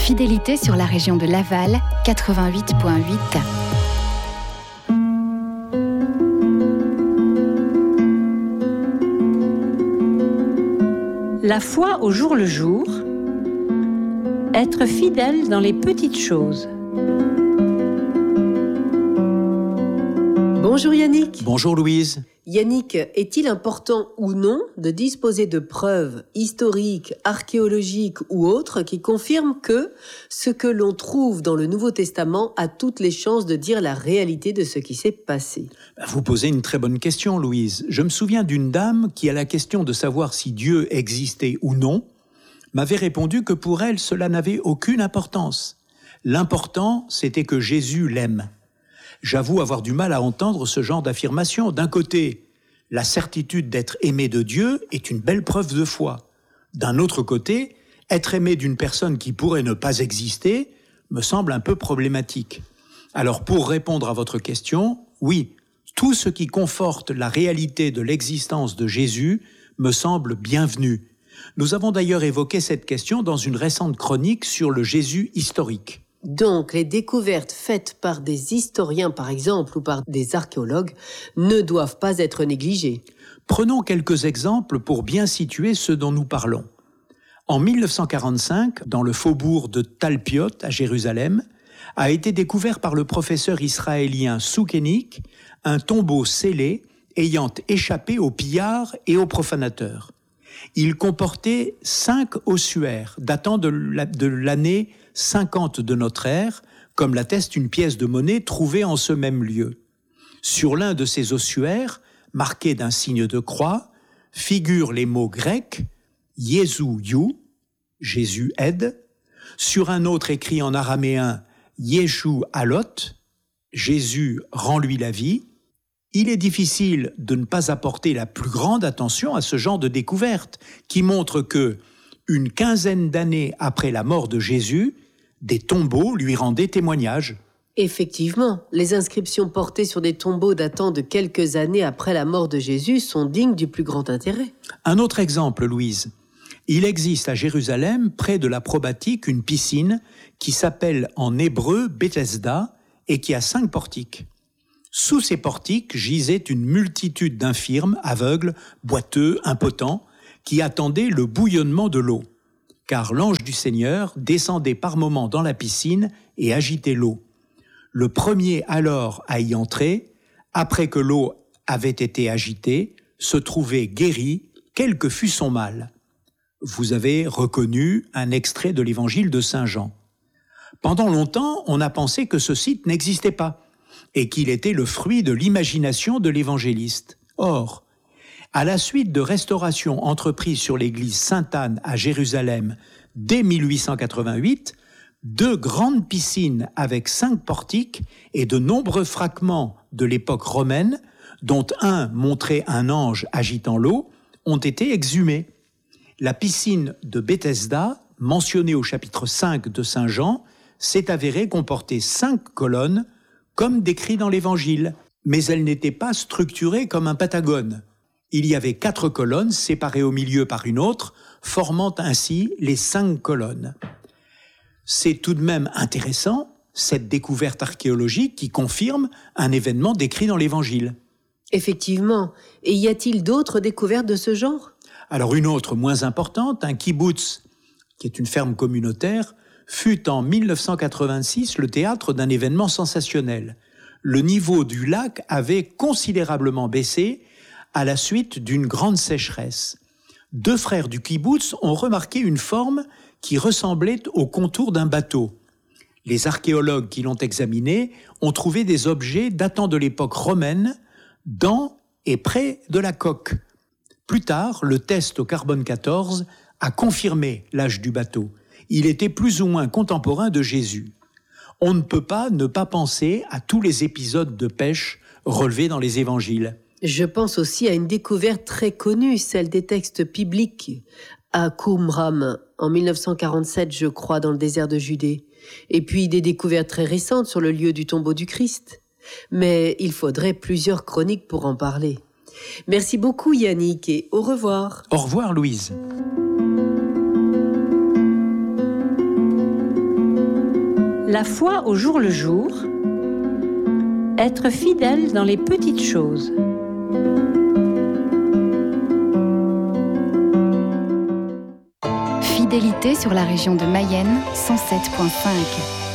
fidélité sur la région de Laval, 88.8. La foi au jour le jour, être fidèle dans les petites choses. Bonjour Yannick. Bonjour Louise. Yannick, est-il important ou non de disposer de preuves historiques, archéologiques ou autres qui confirment que ce que l'on trouve dans le Nouveau Testament a toutes les chances de dire la réalité de ce qui s'est passé? Vous posez une très bonne question, Louise. Je me souviens d'une dame qui, à la question de savoir si Dieu existait ou non, m'avait répondu que pour elle, cela n'avait aucune importance. L'important, c'était que Jésus l'aime. J'avoue avoir du mal à entendre ce genre d'affirmation. D'un côté, la certitude d'être aimé de Dieu est une belle preuve de foi. D'un autre côté, être aimé d'une personne qui pourrait ne pas exister me semble un peu problématique. Alors pour répondre à votre question, oui, tout ce qui conforte la réalité de l'existence de Jésus me semble bienvenu. Nous avons d'ailleurs évoqué cette question dans une récente chronique sur le Jésus historique. Donc, les découvertes faites par des historiens, par exemple, ou par des archéologues, ne doivent pas être négligées. Prenons quelques exemples pour bien situer ce dont nous parlons. En 1945, dans le faubourg de Talpiot, à Jérusalem, a été découvert par le professeur israélien Soukenik un tombeau scellé ayant échappé aux pillards et aux profanateurs. Il comportait 5 ossuaires datant de l'année 50 de notre ère, comme l'atteste une pièce de monnaie trouvée en ce même lieu. Sur l'un de ces ossuaires, marqué d'un signe de croix, figurent les mots grecs « Jésus you » Jésus aide. Sur un autre écrit en araméen « Yeshu alot » Jésus rend-lui la vie. Il est difficile de ne pas apporter la plus grande attention à ce genre de découverte qui montre que, une quinzaine d'années après la mort de Jésus, des tombeaux lui rendaient témoignage. Effectivement, les inscriptions portées sur des tombeaux datant de quelques années après la mort de Jésus sont dignes du plus grand intérêt. Un autre exemple, Louise. Il existe à Jérusalem, près de la probatique, une piscine qui s'appelle en hébreu Bethesda et qui a 5 portiques. Sous ces portiques gisait une multitude d'infirmes, aveugles, boiteux, impotents, qui attendaient le bouillonnement de l'eau. Car l'ange du Seigneur descendait par moments dans la piscine et agitait l'eau. Le premier alors à y entrer, après que l'eau avait été agitée, se trouvait guéri, quel que fût son mal. Vous avez reconnu un extrait de l'évangile de Saint Jean. Pendant longtemps, on a pensé que ce site n'existait pas et qu'il était le fruit de l'imagination de l'évangéliste. Or, à la suite de restaurations entreprises sur l'église Sainte-Anne à Jérusalem dès 1888, 2 grandes piscines avec 5 portiques et de nombreux fragments de l'époque romaine, dont un montrait un ange agitant l'eau, ont été exhumés. La piscine de Bethesda, mentionnée au chapitre 5 de Saint Jean, s'est avérée comporter 5 colonnes, comme décrit dans l'Évangile, mais elle n'était pas structurée comme un pentagone. Il y avait 4 colonnes séparées au milieu par une autre, formant ainsi les 5 colonnes. C'est tout de même intéressant, cette découverte archéologique qui confirme un événement décrit dans l'Évangile. Effectivement. Et y a-t-il d'autres découvertes de ce genre? Alors une autre moins importante, un kibbutz, qui est une ferme communautaire, fut en 1986 le théâtre d'un événement sensationnel. Le niveau du lac avait considérablement baissé à la suite d'une grande sécheresse. 2 frères du kibbutz ont remarqué une forme qui ressemblait au contour d'un bateau. Les archéologues qui l'ont examiné ont trouvé des objets datant de l'époque romaine dans et près de la coque. Plus tard, le test au carbone 14 a confirmé l'âge du bateau. Il était plus ou moins contemporain de Jésus. On ne peut pas ne pas penser à tous les épisodes de pêche relevés dans les évangiles. Je pense aussi à une découverte très connue, celle des textes bibliques à Qumran, en 1947, je crois, dans le désert de Judée. Et puis des découvertes très récentes sur le lieu du tombeau du Christ. Mais il faudrait plusieurs chroniques pour en parler. Merci beaucoup Yannick et au revoir. Au revoir Louise. La foi au jour le jour. Être fidèle dans les petites choses. Fidélité sur la région de Mayenne 107.5.